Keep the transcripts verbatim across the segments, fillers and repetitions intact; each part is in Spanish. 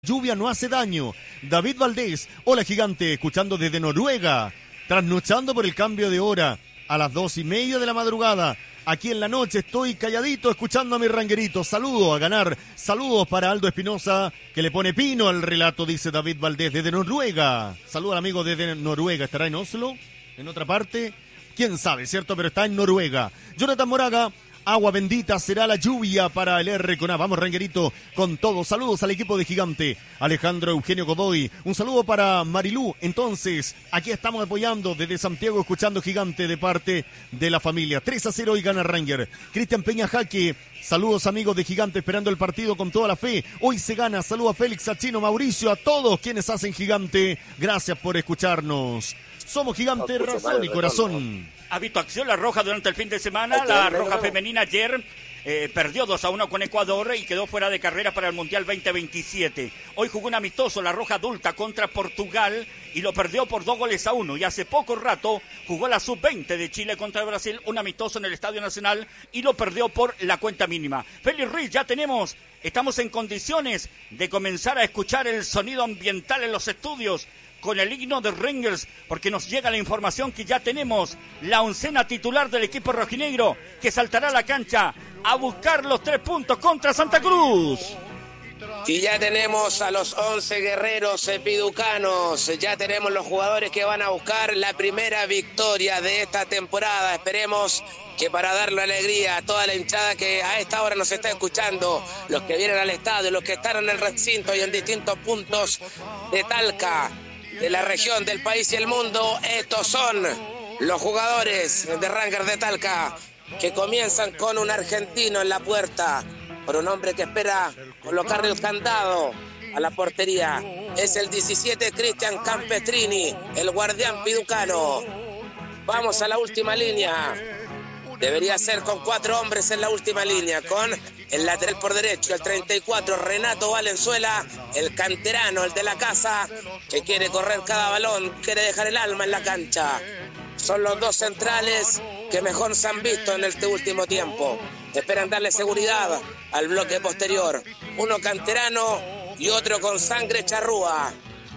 Lluvia no hace daño. David Valdés, hola gigante, escuchando desde Noruega, trasnochando por el cambio de hora a las dos y media de la madrugada. Aquí en la noche estoy calladito escuchando a mi ranguerito. Saludos a ganar. Saludos para Aldo Espinosa, que le pone pino al relato, dice David Valdés desde Noruega. Saludos al amigo desde Noruega. ¿Estará en Oslo? ¿En otra parte? ¿Quién sabe, cierto? Pero está en Noruega. Jonathan Moraga. Agua bendita será la lluvia para el R con A. Vamos, ranguerito, con todo. Saludos al equipo de Gigante. Alejandro Eugenio Godoy. Un saludo para Marilú. Entonces, aquí estamos apoyando desde Santiago, escuchando Gigante de parte de la familia. tres a cero y gana Ranger. Cristian Peña Jaque. Saludos, amigos de Gigante, esperando el partido con toda la fe. Hoy se gana. Saludos a Félix, a Chino, Mauricio, a todos quienes hacen Gigante. Gracias por escucharnos. Somos Gigante, razón y corazón. Ha visto acción la Roja durante el fin de semana. La Roja femenina ayer eh, perdió dos a uno con Ecuador y quedó fuera de carrera para el Mundial veinte veintisiete. Hoy jugó un amistoso la Roja adulta contra Portugal y lo perdió por dos goles a uno. Y hace poco rato jugó la sub veinte de Chile contra Brasil, un amistoso en el Estadio Nacional, y lo perdió por la cuenta mínima. Félix Ruiz, ya tenemos, estamos en condiciones de comenzar a escuchar el sonido ambiental en los estudios con el himno de Rangers, porque nos llega la información que ya tenemos la oncena titular del equipo rojinegro, que saltará a la cancha a buscar los tres puntos contra Santa Cruz. Y ya tenemos a los once guerreros epiducanos, ya tenemos los jugadores que van a buscar la primera victoria de esta temporada. Esperemos que para darle alegría a toda la hinchada que a esta hora nos está escuchando, los que vienen al estadio, los que están en el recinto y en distintos puntos de Talca, de la región, del país y el mundo. Estos son los jugadores de Rangers de Talca, que comienzan con un argentino en la puerta, por un hombre que espera colocarle el candado a la portería. Es el diecisiete, Cristian Campestrini, el guardián piducano. Vamos a la última línea. Debería ser con cuatro hombres en la última línea, con el lateral por derecho, el treinta y cuatro, Renato Valenzuela, el canterano, el de la casa, que quiere correr cada balón, quiere dejar el alma en la cancha. Son los dos centrales que mejor se han visto en este último tiempo. Esperan darle seguridad al bloque posterior. Uno canterano y otro con sangre charrúa.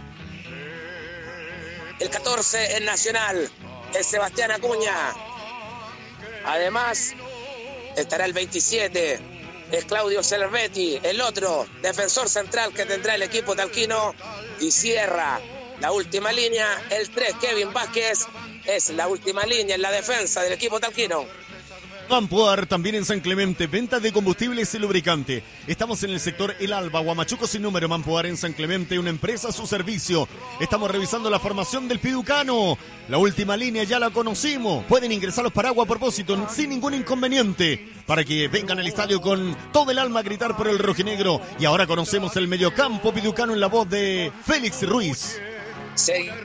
El catorce, el Nacional, es Sebastián Acuña. Además, estará el veintisiete, es Claudio Cervetti, el otro defensor central que tendrá el equipo talquino, y cierra la última línea, el tres, Kevin Vázquez, es la última línea en la defensa del equipo talquino. Ampuar, también en San Clemente, venta de combustibles y lubricante. Estamos en el sector El Alba, Huamachuco sin número. Ampuar en San Clemente, una empresa a su servicio. Estamos revisando la formación del piducano. La última línea ya la conocimos. Pueden ingresar los paraguas a propósito, sin ningún inconveniente, para que vengan al estadio con todo el alma a gritar por el rojinegro. Y ahora conocemos el mediocampo piducano en la voz de Félix Ruiz. Seguimos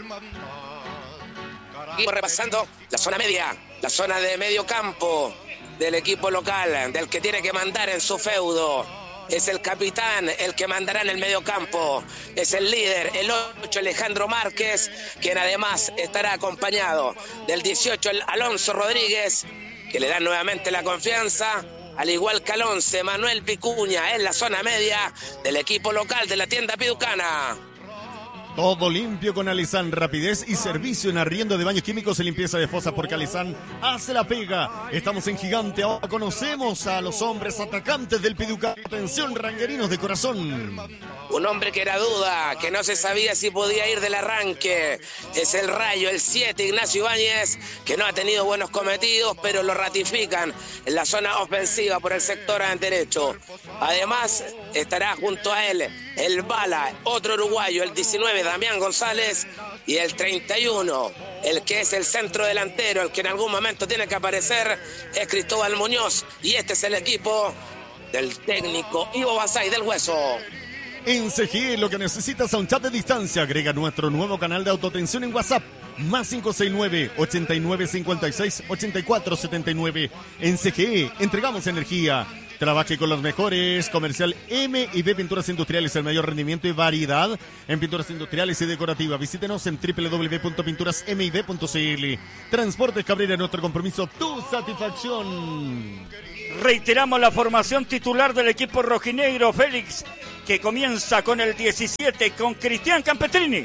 repasando la zona media, la zona de medio campo del equipo local, del que tiene que mandar en su feudo. Es el capitán el que mandará en el medio campo. Es el líder, el ocho, Alejandro Márquez, quien además estará acompañado del dieciocho, el Alonso Rodríguez, que le da nuevamente la confianza, al igual que al once, Manuel Picuña, en la zona media del equipo local de la tienda piducana. Todo limpio con Alizán, rapidez y servicio en arriendo de baños químicos y limpieza de fosas, porque Alizán hace la pega. Estamos en Gigante, ahora conocemos a los hombres atacantes del piducano. Atención, ranguerinos de corazón. Un hombre que era duda, que no se sabía si podía ir del arranque. Es el Rayo, el siete, Ignacio Ibáñez, que no ha tenido buenos cometidos, pero lo ratifican en la zona ofensiva por el sector derecho. Además, estará junto a él el Bala, otro uruguayo, el diecinueve, Damián González, y el treinta y uno, el que es el centro delantero, el que en algún momento tiene que aparecer, es Cristóbal Muñoz, y este es el equipo del técnico Ivo Basay del Hueso. En C G E, lo que necesitas a un chat de distancia, agrega nuestro nuevo canal de autotensión en WhatsApp, más cinco seis nueve, ochenta y nueve, cincuenta y seis, ochenta y cuatro setenta y nueve. En C G E, entregamos energía. Trabaje con los mejores. Comercial M y B Pinturas Industriales, el mayor rendimiento y variedad en pinturas industriales y decorativas. Visítenos en doble u doble u doble u punto pinturas m i b punto c l. Transportes Cabrera, nuestro compromiso, tu satisfacción. Reiteramos la formación titular del equipo rojinegro, Félix, que comienza con el diecisiete, con Cristian Campestrini.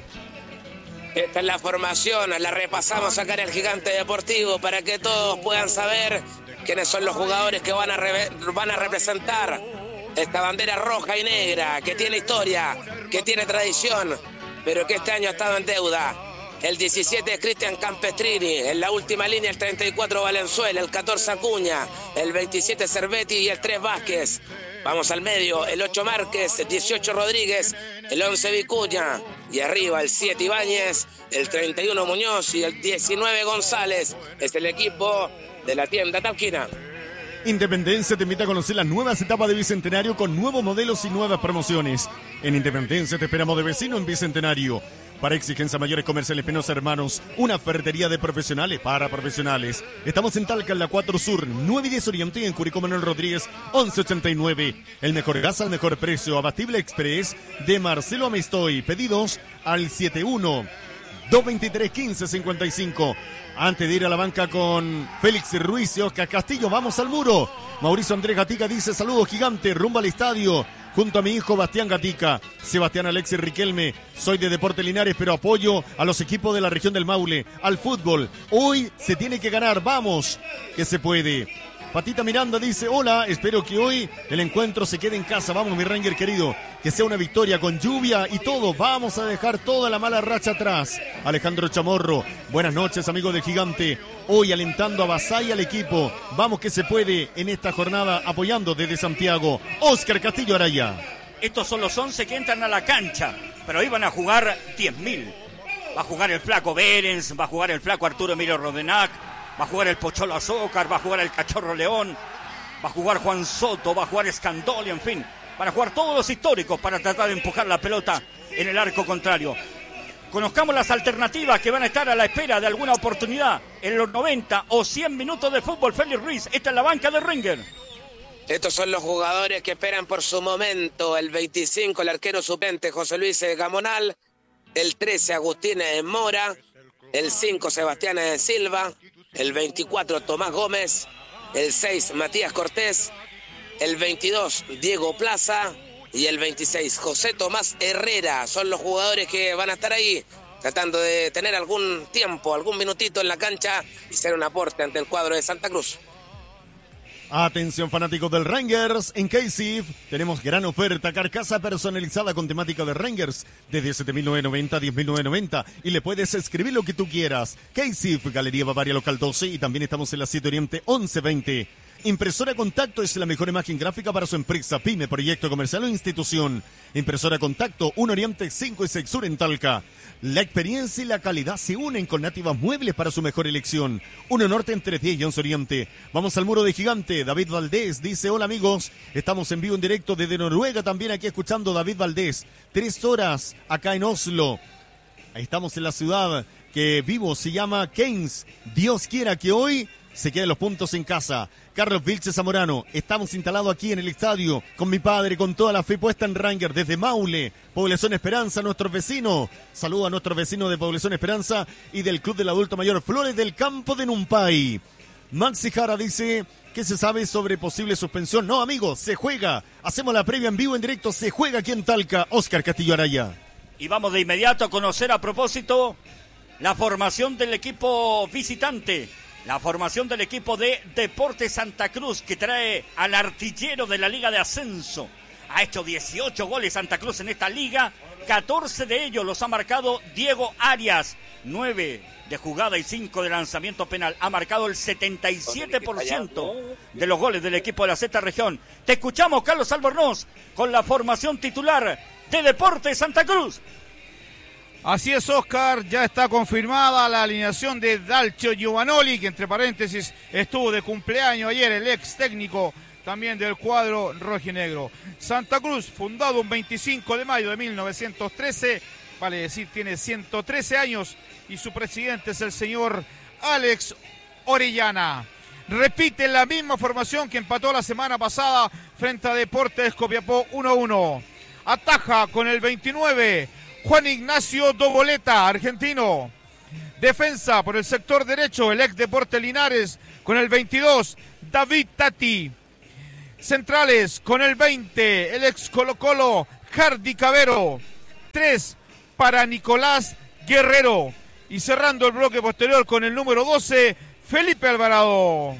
Esta es la formación, la repasamos acá en el Gigante Deportivo para que todos puedan saber quiénes son los jugadores que van a, re- van a representar esta bandera roja y negra, que tiene historia, que tiene tradición, pero que este año ha estado en deuda. El diecisiete es Cristian Campestrini, en la última línea el treinta y cuatro Valenzuela, el catorce Acuña, el veintisiete Cervetti y el tres Vázquez. Vamos al medio, el ocho Márquez, el dieciocho Rodríguez, el once Vicuña y arriba el siete Ibáñez, el treinta y uno Muñoz y el diecinueve González. Es el equipo de la tienda Talquina. Independencia te invita a conocer las nuevas etapas de Bicentenario con nuevos modelos y nuevas promociones. En Independencia te esperamos de vecino en Bicentenario. Para exigencia mayores comerciales Penosa Hermanos, una ferretería de profesionales para profesionales. Estamos en Talca, en la cuatro Sur, nueve y diez Oriente y en Curicó Manuel Rodríguez, once ochenta y nueve. El mejor gas al mejor precio, Abatible Express de Marcelo Amestoy. Pedidos al setenta y uno, doscientos veintitrés, quince cincuenta y cinco. Antes de ir a la banca con Félix Ruiz y Oscar Castillo, vamos al muro. Mauricio Andrés Gatica dice: saludos gigante, rumbo al estadio. Junto a mi hijo Bastián Gatica, Sebastián Alexis Riquelme, soy de Deportes Linares, pero apoyo a los equipos de la región del Maule, al fútbol. Hoy se tiene que ganar, vamos, que se puede. Patita Miranda dice: hola, espero que hoy el encuentro se quede en casa. Vamos, mi Ranger querido, que sea una victoria con lluvia y todo. Vamos a dejar toda la mala racha atrás. Alejandro Chamorro, buenas noches, amigo del Gigante. Hoy alentando a Basay al equipo. Vamos que se puede en esta jornada, apoyando desde Santiago. Oscar Castillo Araya. Estos son los once que entran a la cancha, pero hoy van a jugar diez mil. Va a jugar el flaco Berens, va a jugar el flaco Arturo Emilio Rodenac, va a jugar el Pocholo Azócar, va a jugar el Cachorro León, va a jugar Juan Soto, va a jugar Scandoli, en fin. Van a jugar todos los históricos para tratar de empujar la pelota en el arco contrario. Conozcamos las alternativas que van a estar a la espera de alguna oportunidad en los noventa o cien minutos de fútbol. Félix Ruiz, esta es la banca de Ringer. Estos son los jugadores que esperan por su momento. El veinticinco, el arquero suplente José Luis Gamonal. El trece, Agustín Mora. El cinco, Sebastián Silva. El veinticuatro, Tomás Gómez. El seis, Matías Cortés. El veintidós, Diego Plaza. Y el veintiséis, José Tomás Herrera. Son los jugadores que van a estar ahí tratando de tener algún tiempo, algún minutito en la cancha y ser un aporte ante el cuadro de Santa Cruz. Atención fanáticos del Rangers, en K C F tenemos gran oferta, carcasa personalizada con temática de Rangers desde siete mil novecientos noventa a diez mil novecientos noventa y le puedes escribir lo que tú quieras. K C F, Galería Bavaria Local doce y también estamos en la siete Oriente once veinte. Impresora Contacto es la mejor imagen gráfica para su empresa, pyme, proyecto comercial o institución. Impresora Contacto, un Oriente cinco y seis Sur en Talca. La experiencia y la calidad se unen con Nativas Muebles para su mejor elección. uno Norte entre diez y once Oriente. Vamos al muro de Gigante. David Valdés dice: hola amigos, estamos en vivo en directo desde Noruega, también aquí escuchando David Valdés. Tres horas acá en Oslo. Ahí estamos en la ciudad que vivo, se llama Keynes. Dios quiera que hoy se queden los puntos en casa. Carlos Vilches Zamorano, estamos instalados aquí en el estadio con mi padre, con toda la fe puesta en Ranger desde Maule, Población Esperanza, nuestros vecinos. Saludo a nuestros vecinos de Población Esperanza y del Club del Adulto Mayor Flores del Campo de Numpay. Maxi Jara dice: ¿qué se sabe sobre posible suspensión? No, amigos, se juega. Hacemos la previa en vivo, en directo, se juega aquí en Talca. Oscar Castillo Araya. Y vamos de inmediato a conocer a propósito la formación del equipo visitante. La formación del equipo de Deportes Santa Cruz, que trae al artillero de la Liga de Ascenso. Ha hecho dieciocho goles Santa Cruz en esta liga. catorce de ellos los ha marcado Diego Arias. nueve de jugada y cinco de lanzamiento penal. Ha marcado el setenta y siete por ciento de los goles del equipo de la sexta región. Te escuchamos, Carlos Albornoz, con la formación titular de Deportes Santa Cruz. Así es, Oscar, ya está confirmada la alineación de Dalcio Giovanoli, que entre paréntesis estuvo de cumpleaños ayer, el ex técnico también del cuadro rojinegro. Santa Cruz, fundado un veinticinco de mayo de mil novecientos trece, vale decir, tiene ciento trece años y su presidente es el señor Alex Orellana. Repite la misma formación que empató la semana pasada frente a Deportes Copiapó uno a uno. Ataja con el veintinueve Juan Ignacio Doboleta, argentino. Defensa por el sector derecho, el ex Deportes Linares, con el veintidós, David Tati. Centrales con el veinte, el ex Colo Colo, Hardy Cabero. tres para Nicolás Guerrero. Y cerrando el bloque posterior con el número doce, Felipe Alvarado.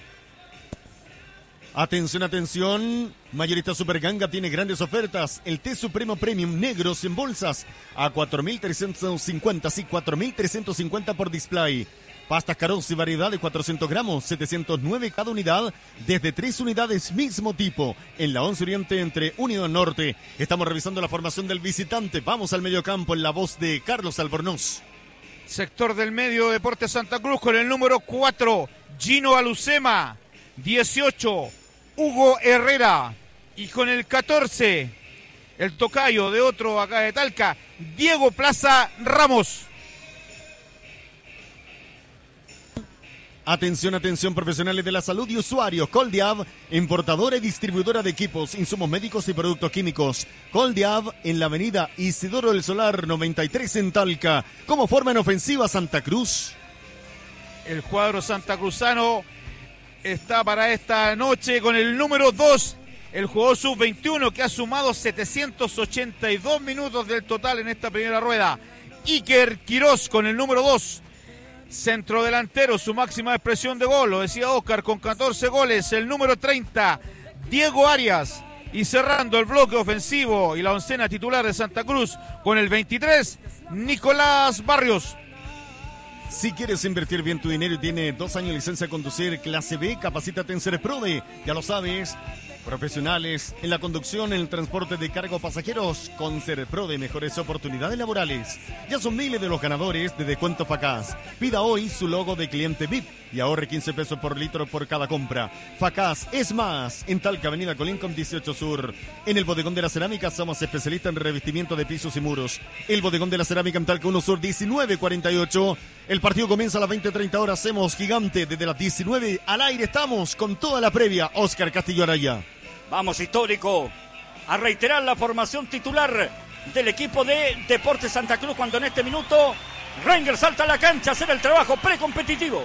Atención, atención. Mayorista Superganga tiene grandes ofertas. El té Supremo Premium negros en bolsas a cuatro mil trescientos cincuenta, sí, cuatro mil trescientos cincuenta por display. Pastas Caroz y variedad de cuatrocientos gramos, setecientos nueve cada unidad, desde tres unidades mismo tipo. En la once Oriente entre Unión Norte. Estamos revisando la formación del visitante. Vamos al mediocampo en la voz de Carlos Albornoz. Sector del medio, Deportes Santa Cruz con el número cuatro, Gino Alucema. dieciocho, Hugo Herrera. Y con el catorce, el tocayo de otro acá de Talca, Diego Plaza Ramos. Atención, atención, profesionales de la salud y usuarios. Coldiab, importadora y distribuidora de equipos, insumos médicos y productos químicos. Coldiab en la avenida Isidoro del Solar noventa y tres en Talca. ¿Cómo forma en ofensiva Santa Cruz? El cuadro santacruzano está para esta noche con el número dos, el jugador sub veintiuno que ha sumado setecientos ochenta y dos minutos del total en esta primera rueda. Iker Quirós con el número dos. Centro delantero, su máxima expresión de gol, lo decía Oscar, con catorce goles, el número treinta, Diego Arias. Y cerrando el bloque ofensivo y la oncena titular de Santa Cruz con el veintitrés, Nicolás Barrios. Si quieres invertir bien tu dinero y tienes dos años de licencia a conducir clase B, capacítate en Serprode, ya lo sabes. Profesionales en la conducción, en el transporte de cargo pasajeros, con Serprode, mejores oportunidades laborales. Ya son miles de los ganadores de Descuento Facaz. Pida hoy su logo de cliente V I P y ahorre quince pesos por litro por cada compra. Facaz es más, en Talca, avenida Colín con dieciocho Sur. En el Bodegón de la Cerámica somos especialistas en revestimiento de pisos y muros. El Bodegón de la Cerámica en Talca uno Sur diecinueve cuarenta y ocho. El partido comienza a las veinte treinta horas, hacemos gigante desde las diecinueve. Al aire estamos con toda la previa. Oscar Castillo Araya. Vamos, histórico, a reiterar la formación titular del equipo de Deportes Santa Cruz cuando en este minuto Rangers salta a la cancha a hacer el trabajo precompetitivo.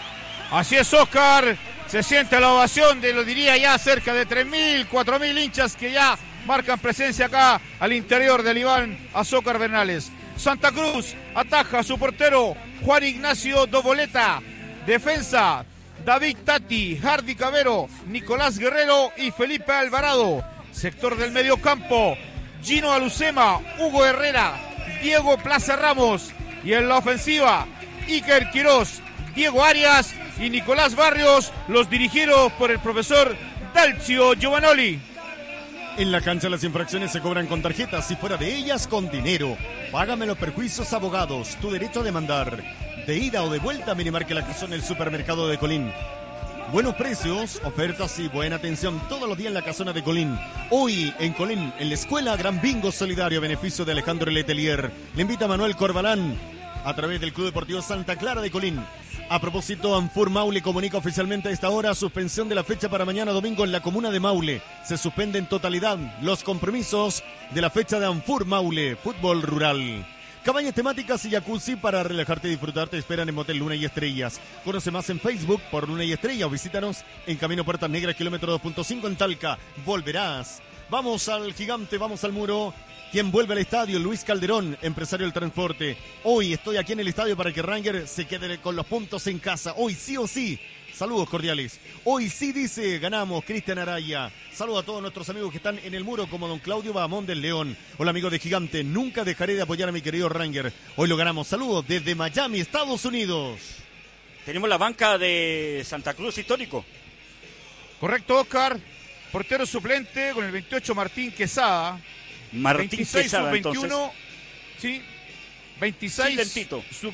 Así es, Oscar, se siente la ovación de, lo diría ya, cerca de tres mil, cuatro mil hinchas que ya marcan presencia acá al interior del Iván Azócar Bernales. Santa Cruz ataja a su portero Juan Ignacio Doboleta, defensa David Tati, Hardy Cabero, Nicolás Guerrero y Felipe Alvarado. Sector del medio campo, Gino Alucema, Hugo Herrera, Diego Plaza Ramos. Y en la ofensiva, Iker Quirós, Diego Arias y Nicolás Barrios, los dirigidos por el profesor Dalcio Giovanoli. En la cancha las infracciones se cobran con tarjetas y fuera de ellas con dinero. Págame los perjuicios, abogados, tu derecho a demandar. De ida o de vuelta, Minimarque La Casona, el supermercado de Colín. Buenos precios, ofertas y buena atención todos los días en La Casona de Colín. Hoy en Colín, en la escuela, gran bingo solidario a beneficio de Alejandro Letelier. Le invita Manuel Corbalán a través del Club Deportivo Santa Clara de Colín. A propósito, Anfur Maule comunica oficialmente a esta hora suspensión de la fecha para mañana domingo en la comuna de Maule. Se suspende en totalidad los compromisos de la fecha de Anfur Maule, fútbol rural. Cabañas temáticas y jacuzzi para relajarte y disfrutar te esperan en Motel Luna y Estrellas. Conoce más en Facebook por Luna y Estrellas o visítanos en Camino Puertas Negras, kilómetro dos punto cinco en Talca. Volverás. Vamos al gigante, vamos al muro. Quien vuelve al estadio, Luis Calderón, empresario del transporte. Hoy estoy aquí en el estadio para que Ranger se quede con los puntos en casa. Hoy sí o sí. Saludos cordiales. Hoy sí dice, ganamos, Cristian Araya. Saludos a todos nuestros amigos que están en el muro, como don Claudio Bahamón del León. Hola, amigo de Gigante. Nunca dejaré de apoyar a mi querido Ranger. Hoy lo ganamos. Saludos desde Miami, Estados Unidos. Tenemos la banca de Santa Cruz histórico. Correcto, Oscar. Portero suplente con el veintiocho, Martín Quesada. Martín veintiséis, Quesada, sub veintiuno. entonces. Sí. veintiséis. Silentito. Sub...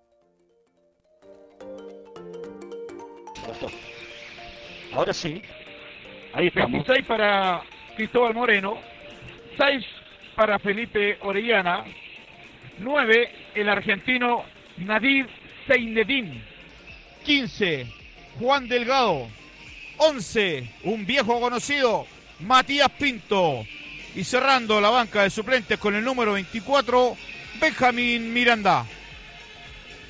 Ahora sí. Ahí estamos. veintiséis para Cristóbal Moreno, seis para Felipe Orellana, nueve el argentino Nadir Seinedin, quince, Juan Delgado. once, un viejo conocido, Matías Pinto. Y cerrando la banca de suplentes con el número veinticuatro, Benjamín Miranda.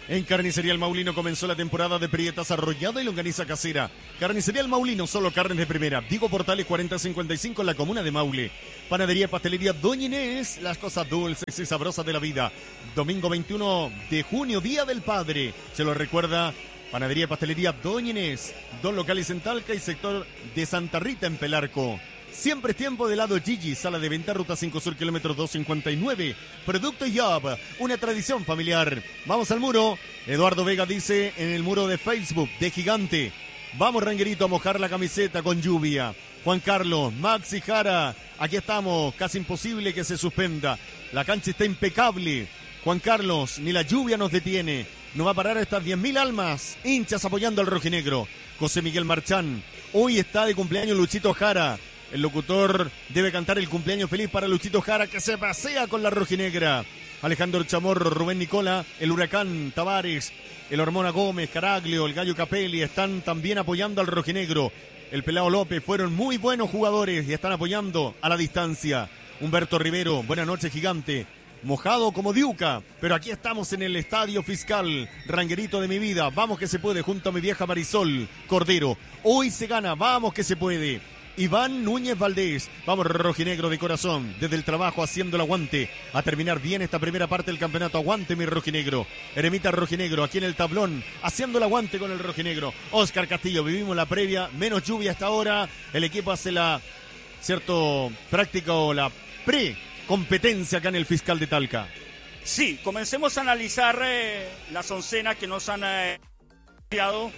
En Carnicería El Maulino comenzó la temporada de prietas arrollada y longaniza casera. Carnicería El Maulino, solo carnes de primera. Diego Portales cuarenta cincuenta y cinco en la comuna de Maule. Panadería y Pastelería Doña Inés, las cosas dulces y sabrosas de la vida. Domingo veintiuno de junio, Día del Padre. Se lo recuerda Panadería y Pastelería Doña Inés. Dos locales en Talca y sector de Santa Rita en Pelarco. Siempre es tiempo de helado Gigi, sala de venta, ruta cinco Sur, kilómetro doscientos cincuenta y nueve. Producto Job, una tradición familiar. Vamos al muro. Eduardo Vega dice en el muro de Facebook de Gigante: vamos, Ranguerito, a mojar la camiseta con lluvia. Juan Carlos, Maxi Jara, aquí estamos, casi imposible que se suspenda. La cancha está impecable. Juan Carlos, ni la lluvia nos detiene. No va a parar estas diez mil almas, hinchas apoyando al rojinegro. José Miguel Marchán, hoy está de cumpleaños Luchito Jara. El locutor debe cantar el cumpleaños feliz para Luchito Jara, que se pasea con la rojinegra. Alejandro Chamorro, Rubén Nicola, el Huracán Tavares, el Hormona Gómez, Caraglio, el Gallo Capelli están también apoyando al rojinegro. El Pelao López fueron muy buenos jugadores y están apoyando a la distancia. Humberto Rivero, buenas noches, Gigante. Mojado como diuca, pero aquí estamos en el Estadio Fiscal. Ranguerito de mi vida, vamos que se puede, junto a mi vieja Marisol Cordero. Hoy se gana, vamos que se puede. Iván Núñez Valdés, vamos rojinegro de corazón, desde el trabajo haciendo el aguante, a terminar bien esta primera parte del campeonato. Aguante mi rojinegro, Eremita rojinegro, aquí en el tablón, haciendo el aguante con el rojinegro. Oscar Castillo, vivimos la previa, menos lluvia hasta ahora, el equipo hace la, cierto, práctica o la pre-competencia acá en el Fiscal de Talca. Sí, comencemos a analizar eh, las oncenas que nos han eh, enviado.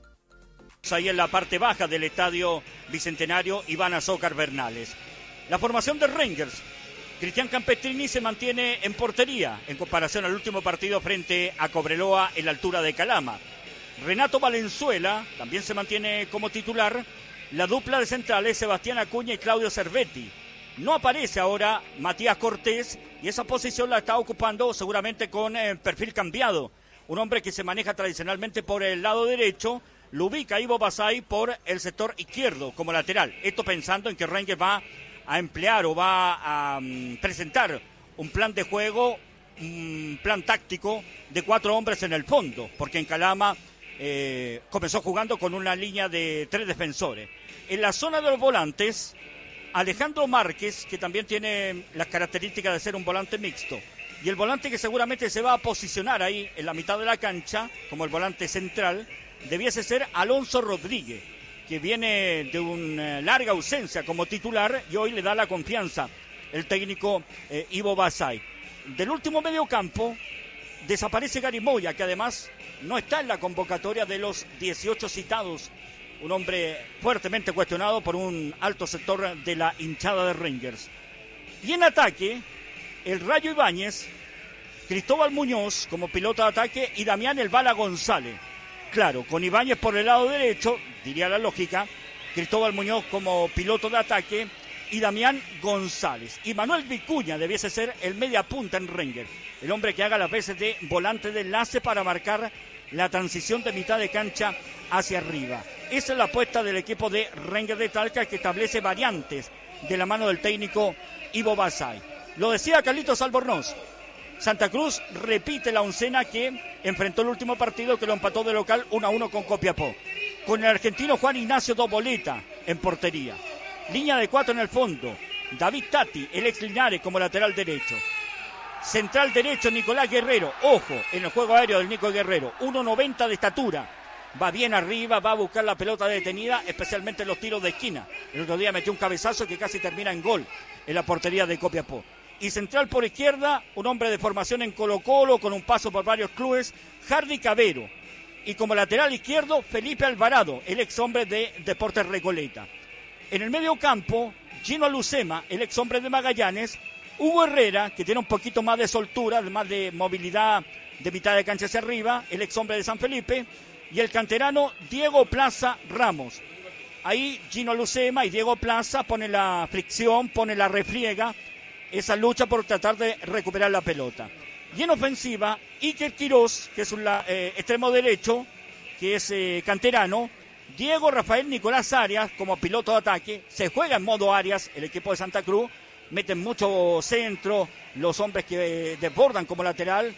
Ahí en la parte baja del Estadio Bicentenario Iván Azócar Bernales. La formación de Rangers: Cristian Campestrini se mantiene en portería en comparación al último partido frente a Cobreloa en la altura de Calama. Renato Valenzuela también se mantiene como titular. La dupla de centrales, Sebastián Acuña y Claudio Cervetti. No aparece ahora Matías Cortés y esa posición la está ocupando seguramente con eh, perfil cambiado. Un hombre que se maneja tradicionalmente por el lado derecho. Lo ubica Ivo Basay por el sector izquierdo como lateral. Esto pensando en que Rangers va a emplear o va a um, presentar un plan de juego, un plan táctico de cuatro hombres en el fondo, porque en Calama eh, comenzó jugando con una línea de tres defensores. En la zona de los volantes, Alejandro Márquez, que también tiene las características de ser un volante mixto, y el volante que seguramente se va a posicionar ahí en la mitad de la cancha como el volante central, debiese ser Alonso Rodríguez, que viene de una larga ausencia como titular y hoy le da la confianza el técnico eh, Ivo Basay. Del último medio campo desaparece Gary Moya, que además no está en la convocatoria de los dieciocho citados, un hombre fuertemente cuestionado por un alto sector de la hinchada de Rangers. Y en ataque, el Rayo Ibáñez, Cristóbal Muñoz como piloto de ataque y Damián El Bala González. Claro, con Ibáñez por el lado derecho, diría la lógica, Cristóbal Muñoz como piloto de ataque y Damián González. Y Manuel Vicuña debiese ser el media punta en Rangers, el hombre que haga las veces de volante de enlace para marcar la transición de mitad de cancha hacia arriba. Esa es la apuesta del equipo de Rangers de Talca, que establece variantes de la mano del técnico Ivo Basay. Lo decía Carlitos Albornoz. Santa Cruz repite la oncena que enfrentó el último partido, que lo empató de local uno a uno con Copiapó. Con el argentino Juan Ignacio Doboleta en portería. Línea de cuatro en el fondo. David Tati, el ex Linares, como lateral derecho. Central derecho, Nicolás Guerrero. Ojo, en el juego aéreo del Nico Guerrero. uno noventa de estatura. Va bien arriba, va a buscar la pelota detenida, especialmente en los tiros de esquina. El otro día metió un cabezazo que casi termina en gol en la portería de Copiapó. Y central por izquierda, un hombre de formación en Colo-Colo, con un paso por varios clubes, Hardy Cabero. Y como lateral izquierdo, Felipe Alvarado, el ex hombre de Deportes Recoleta. En el medio campo, Gino Lucema, el ex hombre de Magallanes, Hugo Herrera, que tiene un poquito más de soltura, además de movilidad de mitad de cancha hacia arriba, el ex hombre de San Felipe, y el canterano Diego Plaza Ramos. Ahí Gino Lucema y Diego Plaza ponen la fricción, ponen la refriega, esa lucha por tratar de recuperar la pelota. Y en ofensiva, Iker Quiroz, que es un eh, extremo derecho, que es eh, canterano, Diego Rafael Nicolás Arias como piloto de ataque. Se juega en modo Arias el equipo de Santa Cruz, meten mucho centro, los hombres que eh, desbordan como lateral,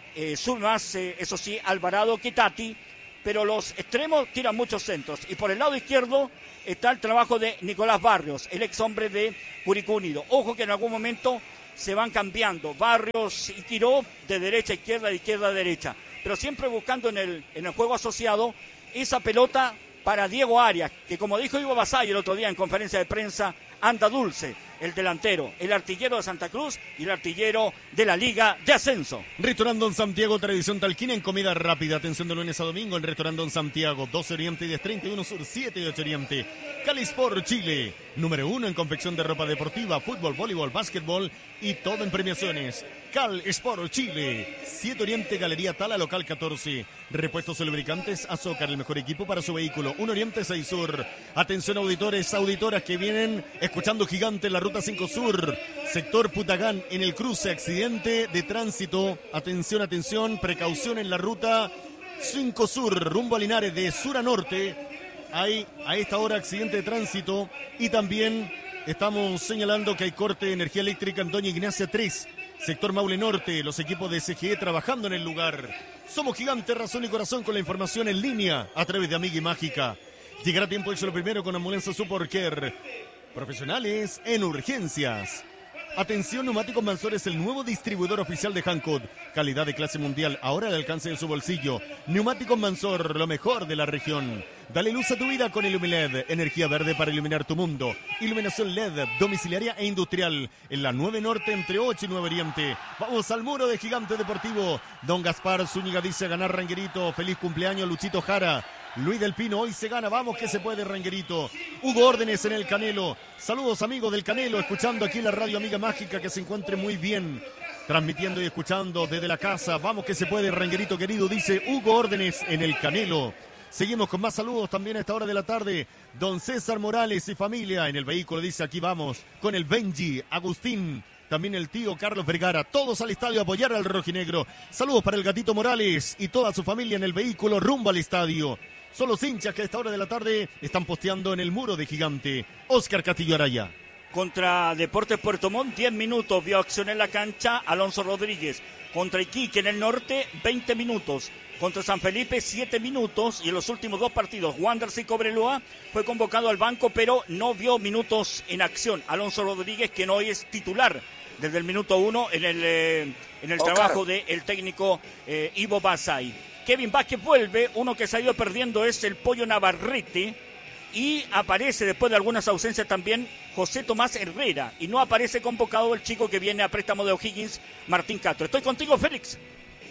eh, sube más, eh, eso sí, Alvarado que Tati, pero los extremos tiran muchos centros. Y por el lado izquierdo está el trabajo de Nicolás Barrios, el ex hombre de Curicó Unido. Ojo que en algún momento se van cambiando Barrios y Quiró de derecha a izquierda, de izquierda a derecha, pero siempre buscando en el, en el juego asociado esa pelota para Diego Arias, que como dijo Ivo Basay el otro día en conferencia de prensa, anda dulce, el delantero, el artillero de Santa Cruz y el artillero de la Liga de Ascenso. Restaurante Don Santiago, tradición talquina en comida rápida. Atención de lunes a domingo en Restaurante Don Santiago, doce Oriente y diez treinta y uno Sur, siete y ocho Oriente. Cali Sport Chile, número uno en confección de ropa deportiva, fútbol, voleibol, básquetbol y todo en premiaciones. Cal Sport Chile, siete Oriente, Galería Tala, local catorce. Repuestos y lubricantes Azócar, el mejor equipo para su vehículo. uno Oriente, seis Sur. Atención auditores, auditoras que vienen escuchando Gigante en la ruta cinco Sur. Sector Putagán en el cruce, accidente de tránsito. Atención, atención, precaución en la ruta cinco Sur, rumbo a Linares de sur a norte. Hay a esta hora accidente de tránsito y también estamos señalando que hay corte de energía eléctrica en Doña Ignacia tres. Sector Maule Norte, los equipos de C G E trabajando en el lugar. Somos Gigante, razón y corazón con la información en línea a través de Amiga y Mágica. Llegará a tiempo hecho lo primero con Ambulancia Support Care. Profesionales en urgencias. Atención, Neumáticos Mansor es el nuevo distribuidor oficial de Hankook. Calidad de clase mundial, ahora al alcance de su bolsillo. Neumáticos Mansor, lo mejor de la región. Dale luz a tu vida con Ilumiled, energía verde para iluminar tu mundo. Iluminación L E D, domiciliaria e industrial, en la nueve Norte entre ocho y nueve Oriente. Vamos al muro de Gigante Deportivo. Don Gaspar Zúñiga dice ganar Ranguerito. Feliz cumpleaños Luchito Jara. Luis del Pino, hoy se gana, vamos que se puede, Ranguerito. Hugo Órdenes en el Canelo. Saludos amigos del Canelo, escuchando aquí la radio Amiga Mágica, que se encuentre muy bien. Transmitiendo y escuchando desde la casa, vamos que se puede, Ranguerito querido, dice Hugo Órdenes en el Canelo. Seguimos con más saludos también a esta hora de la tarde. Don César Morales y familia en el vehículo, dice aquí vamos, con el Benji, Agustín. También el tío Carlos Vergara, todos al estadio a apoyar al rojinegro. Saludos para el gatito Morales y toda su familia en el vehículo rumbo al estadio. Son los hinchas que a esta hora de la tarde están posteando en el muro de Gigante. Óscar Castillo Araya. Contra Deportes Puerto Montt, diez minutos, vio acción en la cancha Alonso Rodríguez. Contra Iquique en el norte, veinte minutos. Contra San Felipe, siete minutos. Y en los últimos dos partidos, Wanderers y Cobreloa, fue convocado al banco, pero no vio minutos en acción. Alonso Rodríguez, que no hoy es titular desde el minuto uno en el, eh, en el trabajo del técnico eh, Ivo Basay. Kevin Vázquez vuelve, uno que se ha ido perdiendo es el Pollo Navarrete, y aparece después de algunas ausencias también José Tomás Herrera, y no aparece convocado el chico que viene a préstamo de O'Higgins, Martín Castro. Estoy contigo, Félix.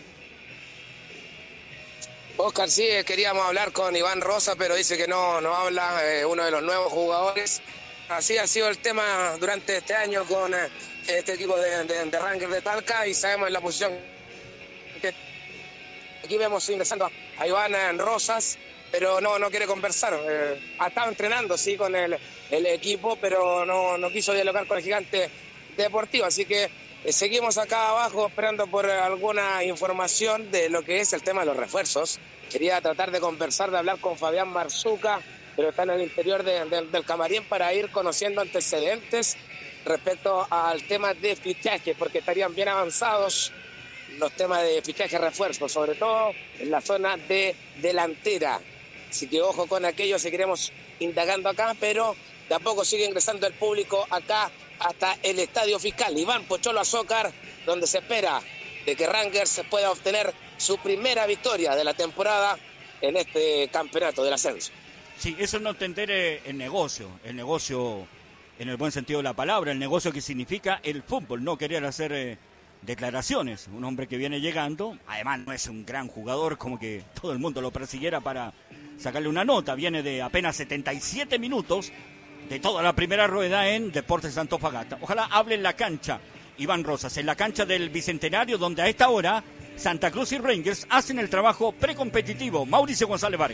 Oscar, sí, queríamos hablar con Iván Rosa, pero dice que no, no habla, eh, uno de los nuevos jugadores. Así ha sido el tema durante este año con eh, este equipo de, de, de Rangers de Talca, y sabemos en la posición que aquí vemos ingresando a Iván Rosas, pero no, no quiere conversar. Eh, ha estado entrenando, sí, con el, el equipo, pero no, no quiso dialogar con el Gigante Deportivo. Así que eh, seguimos acá abajo esperando por alguna información de lo que es el tema de los refuerzos. Quería tratar de conversar, de hablar con Fabián Marzuca, pero está en el interior de, de, del camarín para ir conociendo antecedentes respecto al tema de fichaje, porque estarían bien avanzados los temas de fichaje refuerzo, sobre todo en la zona de delantera. Así que ojo con aquello, seguiremos indagando acá, pero de a poco sigue ingresando el público acá hasta el Estadio Fiscal Iván Pocholo Azócar, donde se espera de que Rangers pueda obtener su primera victoria de la temporada en este campeonato del ascenso. Sí, eso es no entender eh, el negocio, el negocio en el buen sentido de la palabra, el negocio que significa el fútbol, no querer hacer eh, declaraciones. Un hombre que viene llegando, además no es un gran jugador como que todo el mundo lo persiguiera para sacarle una nota, viene de apenas setenta y siete minutos de toda la primera rueda en Deportes Antofagasta. Ojalá hable en la cancha Iván Rosas, en la cancha del Bicentenario, donde a esta hora Santa Cruz y Rangers hacen el trabajo precompetitivo. Mauricio González Vargas.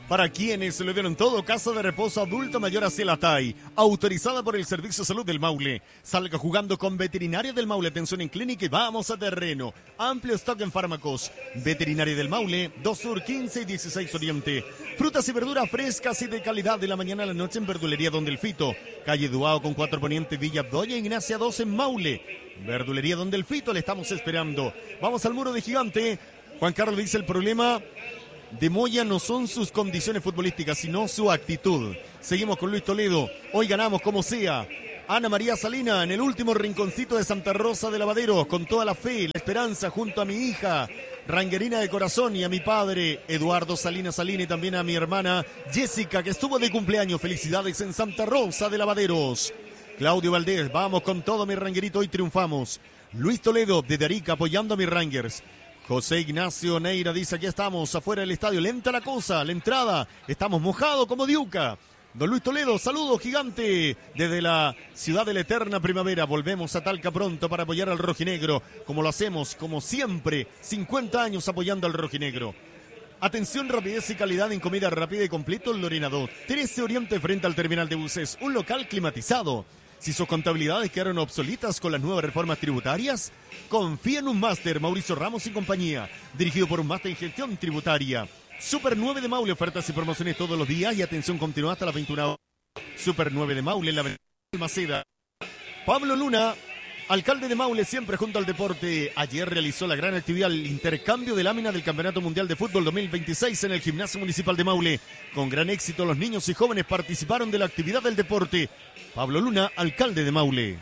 Para quienes le dieron todo, casa de reposo adulto mayor a Celatay, autorizada por el Servicio de Salud del Maule. Salga jugando con Veterinaria del Maule, atención en clínica y vamos a terreno. Amplio stock en fármacos. Veterinaria del Maule, dos Sur, quince y dieciséis Oriente. Frutas y verduras frescas y de calidad de la mañana a la noche en Verdulería Don Delfito. Calle Duao con cuatro Poniente, Villa Doña Ignacia dos en Maule. Verdulería Don Delfito, le estamos esperando. Vamos al muro de Gigante. Juan Carlos dice el problema de Moya no son sus condiciones futbolísticas, sino su actitud. Seguimos con Luis Toledo. Hoy ganamos como sea. Ana María Salina en el último rinconcito de Santa Rosa de Lavaderos, con toda la fe, la esperanza, junto a mi hija, ranguerina de corazón, y a mi padre, Eduardo Salina Salina, y también a mi hermana Jessica, que estuvo de cumpleaños. Felicidades en Santa Rosa de Lavaderos. Claudio Valdés, vamos con todo, mi ranguerito, hoy triunfamos. Luis Toledo, desde Arica, apoyando a mis Rangers. José Ignacio Neira dice, aquí estamos, afuera del estadio, lenta la cosa, la entrada, estamos mojados como diuca. Don Luis Toledo, saludos Gigante, desde la ciudad de la eterna primavera. Volvemos a Talca pronto para apoyar al rojinegro, como lo hacemos, como siempre, cincuenta años apoyando al rojinegro. Atención, rapidez y calidad en comida rápida y completo en Lorena dos, trece Oriente frente al terminal de buses, un local climatizado. Si sus contabilidades quedaron obsoletas con las nuevas reformas tributarias, confía en un máster, Mauricio Ramos y compañía, dirigido por un máster en gestión tributaria. Super nueve de Maule, ofertas y promociones todos los días y atención continua hasta las veintiuna horas. Super nueve de Maule, en la avenida Almaceda. Pablo Luna, alcalde de Maule, siempre junto al deporte. Ayer realizó la gran actividad, el intercambio de láminas del Campeonato Mundial de Fútbol dos mil veintiséis en el Gimnasio Municipal de Maule. Con gran éxito, los niños y jóvenes participaron de la actividad del deporte. Pablo Luna, alcalde de Maule.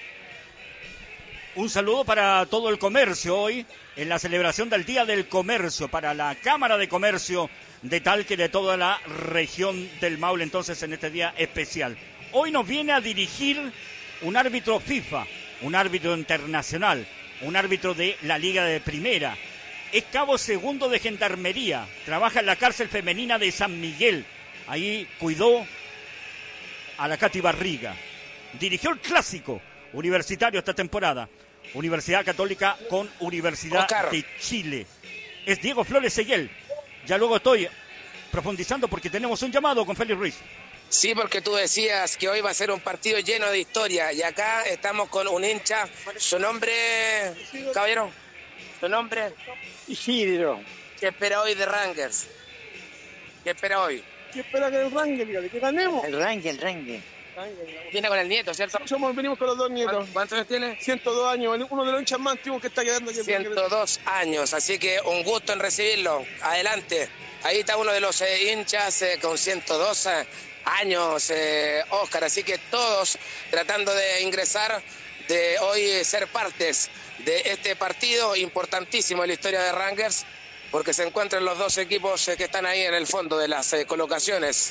Un saludo para todo el comercio hoy, en la celebración del Día del Comercio, para la Cámara de Comercio de Talca y de toda la región del Maule, entonces, en este día especial. Hoy nos viene a dirigir un árbitro FIFA, un árbitro internacional, un árbitro de la Liga de Primera. Es cabo segundo de Gendarmería, trabaja en la cárcel femenina de San Miguel. Ahí cuidó a la Katy Barriga. Dirigió el clásico universitario esta temporada. Universidad Católica con Universidad Oscar. de Chile. Es Diego Flores Seguel. Ya luego estoy profundizando porque tenemos un llamado con Félix Ruiz. Sí, porque tú decías que hoy va a ser un partido lleno de historia y acá estamos con un hincha. ¿Su nombre, caballero? ¿Su nombre? Isidro. ¿Qué espera hoy de Rangers? ¿Qué espera hoy? ¿Qué espera que el Rangers, que ganemos? El Rangers, el Rangers. Viene con el nieto, ¿cierto? Somos, venimos con los dos nietos. ¿Cuántos años tiene? ciento dos años, uno de los hinchas más antiguos que está quedando aquí. ciento dos años, así que un gusto en recibirlo. Adelante. Ahí está uno de los eh, hinchas eh, con ciento dos años, eh, Oscar. Así que todos tratando de ingresar, de hoy ser partes de este partido importantísimo en la historia de Rangers, porque se encuentran los dos equipos eh, que están ahí en el fondo de las eh, colocaciones.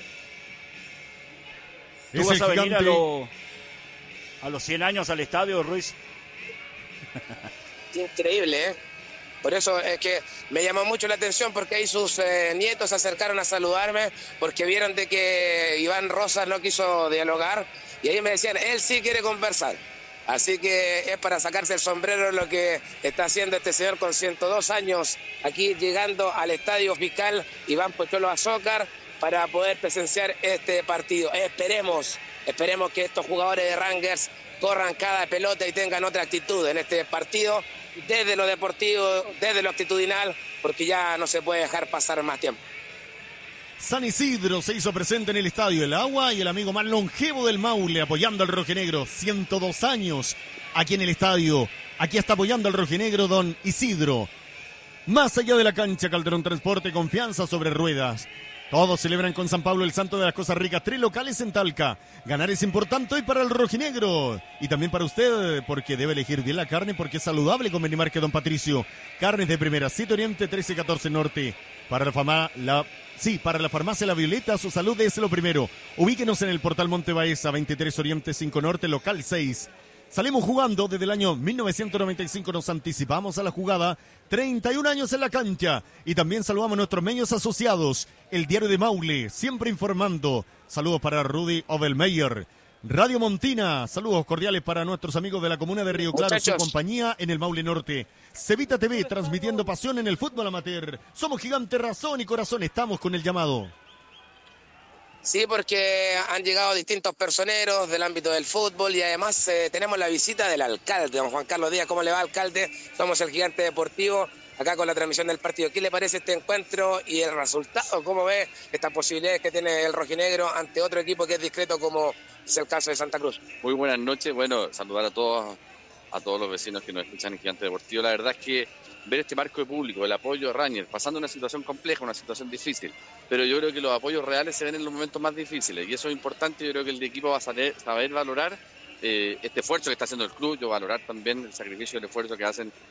¿Tú vas a venir a, lo, a los cien años al estadio, Ruiz? Increíble, ¿eh? Por eso es que me llamó mucho la atención, porque ahí sus eh, nietos se acercaron a saludarme, porque vieron de que Iván Rosas no quiso dialogar, y ahí me decían, él sí quiere conversar. Así que es para sacarse el sombrero lo que está haciendo este señor con ciento dos años, aquí llegando al estadio fiscal Iván Pocholo Azócar, para poder presenciar este partido. Esperemos, esperemos que estos jugadores de Rangers corran cada pelota y tengan otra actitud en este partido, desde lo deportivo, desde lo actitudinal, porque ya no se puede dejar pasar más tiempo. San Isidro se hizo presente en el estadio El Agua y el amigo más longevo del Maule apoyando al rojinegro, ciento dos años aquí en el estadio. Aquí está apoyando al rojinegro don Isidro. Más allá de la cancha, Calderón Transporte, confianza sobre ruedas. Todos celebran con San Pablo el santo de las cosas ricas. Tres locales en Talca. Ganar es importante hoy para el rojinegro. Y también para usted, porque debe elegir bien la carne, porque es saludable con Benimarque Don Patricio. Carnes de primera, siete Oriente, trece catorce Norte. Para la fama, la... Sí, para la farmacia La Violeta, su salud es lo primero. Ubíquenos en el portal Monte Baeza, veintitrés Oriente, cinco Norte, local seis. Salimos jugando desde el año mil novecientos noventa y cinco, nos anticipamos a la jugada, treinta y un años en la cancha. Y también saludamos a nuestros medios asociados, el Diario de Maule, siempre informando. Saludos para Rudy Ovelmeyer. Radio Montina, saludos cordiales para nuestros amigos de la comuna de Río Claro, Muchachos. su compañía en el Maule Norte. Cevita T V, transmitiendo pasión en el fútbol amateur. Somos Gigante Razón y Corazón, estamos con el llamado. Sí, porque han llegado distintos personeros del ámbito del fútbol y además eh, tenemos la visita del alcalde, don Juan Carlos Díaz. ¿Cómo le va, alcalde? Somos el Gigante Deportivo, acá con la transmisión del partido. ¿Qué le parece este encuentro y el resultado? ¿Cómo ve estas posibilidades que tiene el rojinegro ante otro equipo que es discreto como es el caso de Santa Cruz? Muy buenas noches. Bueno, saludar a todos, a todos los vecinos que nos escuchan en Gigante Deportivo. La verdad es que ver este marco de público, el apoyo de Ranger, pasando una situación compleja, una situación difícil, pero yo creo que los apoyos reales se ven en los momentos más difíciles y eso es importante. Yo creo que el equipo va a saber, saber valorar eh, este esfuerzo que está haciendo el club, yo valorar también el sacrificio y el esfuerzo que hacen